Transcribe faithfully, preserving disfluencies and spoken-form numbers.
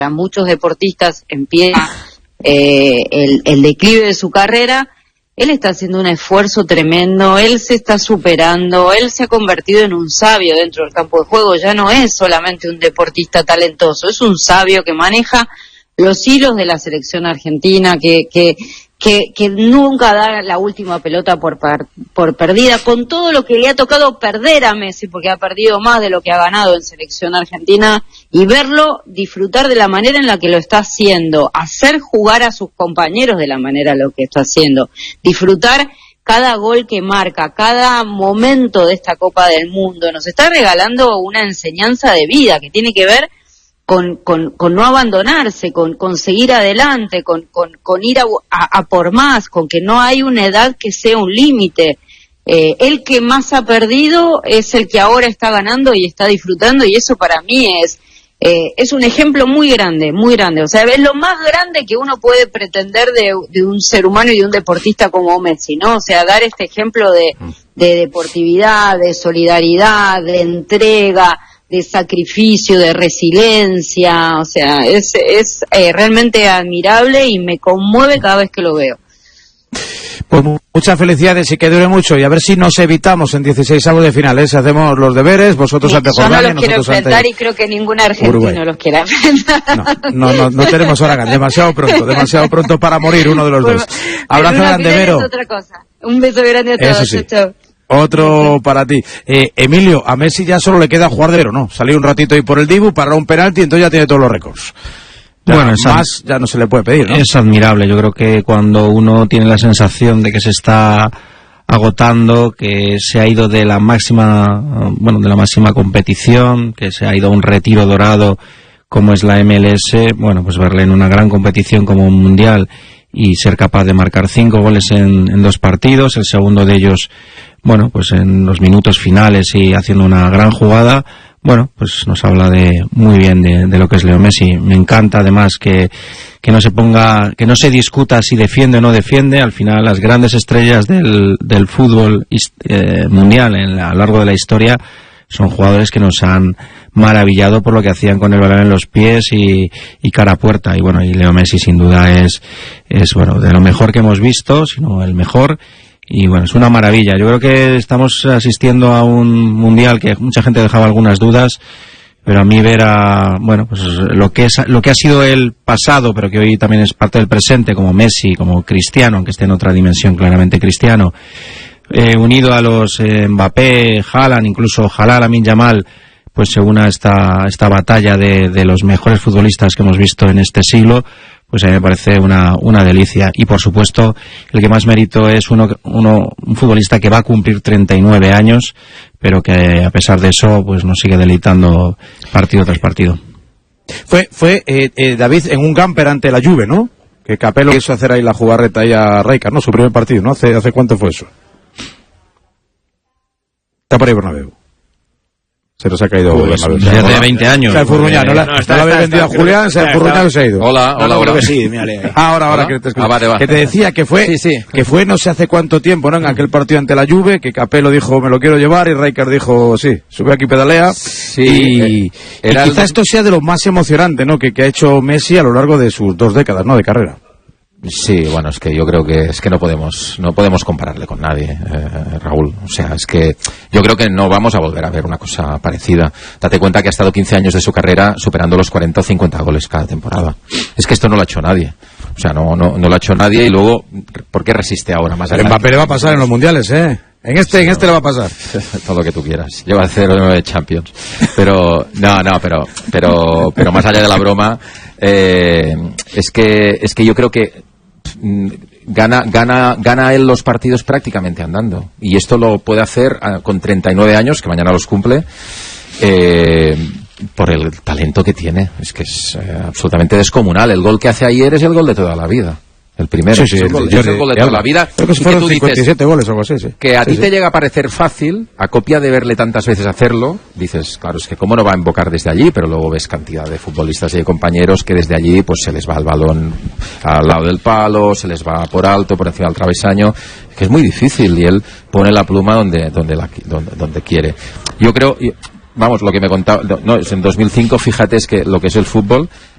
muchos deportistas empieza eh, el, el declive de su carrera, él está haciendo un esfuerzo tremendo, él se está superando, él se ha convertido en un sabio dentro del campo de juego, ya no es solamente un deportista talentoso, es un sabio que maneja los hilos de la selección argentina, que que que, que nunca da la última pelota por, per, por perdida, con todo lo que le ha tocado perder a Messi, porque ha perdido más de lo que ha ganado en selección argentina, y verlo disfrutar de la manera en la que lo está haciendo, hacer jugar a sus compañeros de la manera en la que está haciendo, disfrutar cada gol que marca, cada momento de esta Copa del Mundo, nos está regalando una enseñanza de vida que tiene que ver Con, con, con no abandonarse, con, con seguir adelante, con, con, con ir a, a, a por más, con que no hay una edad que sea un límite. Eh, el que más ha perdido es el que ahora está ganando y está disfrutando, y eso para mí es eh, es un ejemplo muy grande, muy grande. O sea, es lo más grande que uno puede pretender de, de un ser humano y de un deportista como Messi, ¿no? O sea, dar este ejemplo de, de deportividad, de solidaridad, de entrega, de sacrificio, de resiliencia, o sea, es es eh, realmente admirable y me conmueve cada vez que lo veo. Pues muchas felicidades y que dure mucho, y a ver si nos evitamos en dieciseisavos de final, ¿eh? Si hacemos los deberes, vosotros sí, ante Jordania, yo no los quiero enfrentar ante... y creo que ningún argentino Uruguay. los quiera enfrentar. No, no, no, no tenemos hora, demasiado pronto, demasiado pronto para morir uno de los dos. Abrazo grande, Vero. Otra cosa. Un beso grande a todos. Eso sí. Chau, chau. Otro para ti. Eh, Emilio, a Messi ya solo le queda jugar de Vero, ¿no? Salió un ratito ahí por el Dibu, para un penalti, entonces ya tiene todos los récords. Ya, bueno, es más ya no se le puede pedir, ¿no? Es admirable. Yo creo que cuando uno tiene la sensación de que se está agotando, que se ha ido de la máxima, bueno, de la máxima competición, que se ha ido a un retiro dorado como es la M L S, bueno, pues verle en una gran competición como un mundial y ser capaz de marcar cinco goles en, en dos partidos, el segundo de ellos, bueno, pues en los minutos finales y haciendo una gran jugada, bueno, pues nos habla de muy bien de, de lo que es Leo Messi. Me encanta además que, que no se ponga, que no se discuta si defiende o no defiende. Al final las grandes estrellas del, del fútbol eh, mundial en la, a lo largo de la historia son jugadores que nos han maravillado por lo que hacían con el balón en los pies y, y cara a puerta. Y bueno, y Leo Messi sin duda es, es bueno, de lo mejor que hemos visto, sino el mejor. Y bueno, es una maravilla. Yo creo que estamos asistiendo a un mundial que mucha gente dejaba algunas dudas, pero a mí ver a, bueno, pues lo que es, lo que ha sido el pasado, pero que hoy también es parte del presente, como Messi, como Cristiano, aunque esté en otra dimensión claramente Cristiano, eh, unido a los eh, Mbappé, Haaland, incluso ojalá Lamine Yamal, pues se una a esta, esta batalla de, de los mejores futbolistas que hemos visto en este siglo. Pues a mí me parece una, una delicia. Y por supuesto, el que más mérito es uno, uno, un futbolista que va a cumplir treinta y nueve años, pero que a pesar de eso, pues nos sigue deleitando partido tras partido. Fue, fue eh, eh, David, en un camper ante la Juve, ¿no? Que Capello quiso hacer ahí la jugarreta ahí a Rijkaard, ¿no? Su primer partido, ¿no? ¿Hace, hace cuánto fue eso? Está por ahí Bernabéu. Se nos ha caído pues, desde hace veinte años. Se ha enfurruñado, no la, no, está, no la había vendido está, a Julián, está, se ha enfurruñado y se ha ido. Hola, hola, no, hola. Que sí, ahora, ahora que te escucho. Ah, vale, vale. Que te decía que fue, sí, sí. que fue no sé hace cuánto tiempo, ¿no? En aquel partido ante la Juve, que Capello dijo, me lo quiero llevar, y Rijkaard dijo, sí, sube aquí pedalea. Sí, y, eh, era y quizá el... esto sea de lo más emocionante, ¿no? Que, que ha hecho Messi a lo largo de sus dos décadas, ¿no? De carrera. Sí, bueno, es que yo creo que es que no podemos no podemos compararle con nadie, eh, Raúl. O sea, es que yo creo que no vamos a volver a ver una cosa parecida. Date cuenta que ha estado quince años de su carrera superando los cuarenta o cincuenta goles cada temporada. Es que esto no lo ha hecho nadie. O sea, no no no lo ha hecho nadie y luego, ¿por qué resiste ahora más adelante? Mbappé le va a pasar en los mundiales, ¿eh? En este, sí, en este no, le va a pasar. Todo lo que tú quieras. Lleva cero nueve Champions. Pero, no, no, pero, pero, pero más allá de la broma, eh, es que, es que yo creo que gana, gana, gana él los partidos prácticamente andando. Y esto lo puede hacer con treinta y nueve años, que mañana los cumple, eh, por el talento que tiene. Es que es eh, absolutamente descomunal. El gol que hace ayer es el gol de toda la vida. El primero, sí, sí, es el gol, el, es el gol de toda la vida. Creo que y fueron que tú cincuenta y siete dices, goles o algo así, sí. Que a sí, ti sí. te llega a parecer fácil, a copia de verle tantas veces hacerlo, dices, claro, es que cómo no va a invocar desde allí, pero luego ves cantidad de futbolistas y de compañeros que desde allí pues se les va el balón al lado del palo, se les va por alto, por encima del travesaño, que es muy difícil, y él pone la pluma donde donde la, donde, donde quiere. Yo creo... Yo, Vamos, lo que me contaba, no, es en dos mil cinco, fíjate, es que lo que es el fútbol,